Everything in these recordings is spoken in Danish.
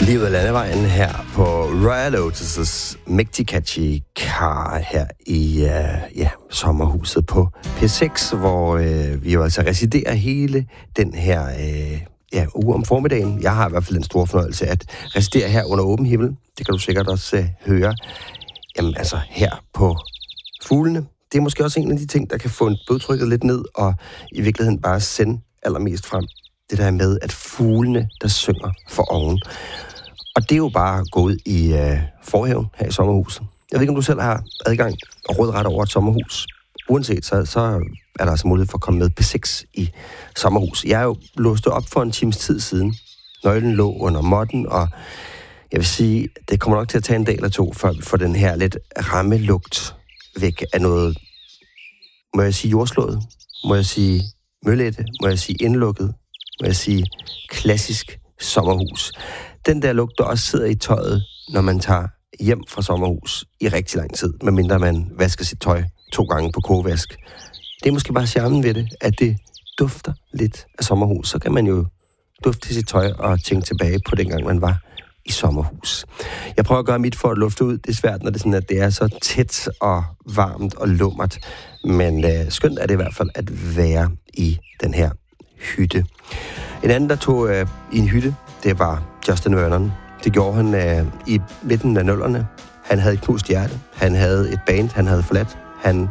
Livet af landevejen her på Royal Otis' Mægtig Catchy Car her i sommerhuset på P6, hvor vi jo altså residerer hele den her uge om formiddagen. Jeg har i hvert fald en stor fornøjelse at residere her under åben himmel. Det kan du sikkert også høre. Jamen altså her på fuglene. Det er måske også en af de ting, der kan få blodtrykket lidt ned og i virkeligheden bare sende allermest frem. Det der med, at fuglene, der synger for oven. Og det er jo bare gået i forhaven her i sommerhuset. Jeg ved ikke, om du selv har adgang og rådret over et sommerhus. Uanset, så er der altså mulighed for at komme med P6 i sommerhus. Jeg er jo låst op for en times tid siden. Nøglen lå under måtten, og jeg vil sige, det kommer nok til at tage en dag eller to, før vi får den her lidt rammelugt væk af noget, må jeg sige jordslået, må jeg sige møllette, må jeg sige indlukket, må jeg sige klassisk sommerhus. Den der lugt, der også sidder i tøjet, når man tager hjem fra sommerhus i rigtig lang tid, medmindre man vasker sit tøj 2 gange på kogevask. Det er måske bare charmen ved det, at det dufter lidt af sommerhus. Så kan man jo dufte til sit tøj og tænke tilbage på dengang, man var i sommerhus. Jeg prøver at gøre mit for at lufte ud. Det er svært, når det er sådan, at det er så tæt og varmt og lummert. Men skønt er det i hvert fald at være i den her hytte. En anden, der tog i en hytte, det var Justin Vernon. Det gjorde han i midten af 00'erne. Han havde et knust hjerte. Han havde et band, han havde forladt. Han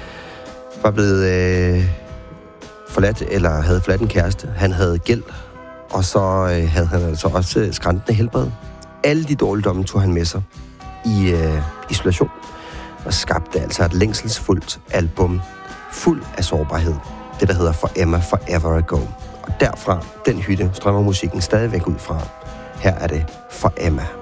var blevet forladt, eller havde forladt en kæreste. Han havde gæld, og så havde han altså også skrantende helbred. Alle de dårligdomme tog han med sig i isolation, og skabte altså et længselsfuldt album, fuld af sårbarhed. Det, der hedder For Emma Forever Ago. Og derfra, den hytte, strømmer musikken stadigvæk ud fra. Her er det For Emma.